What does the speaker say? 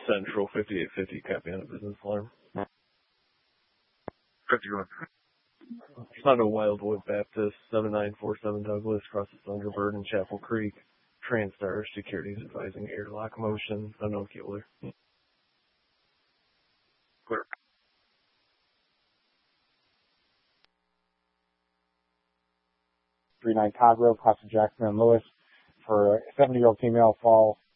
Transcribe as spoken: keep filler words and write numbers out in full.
Central fifty-eight fifty, copy on a business alarm. fifty-one. Son of Wildwood Baptist, seven nine four seven Douglas, crosses Thunderbird and Chapel Creek. Transtar Securities advising airlock motion, unknown killer. Clear. three nine Cog Road, Costa Jackson and Lewis, for a seventy-year-old female fall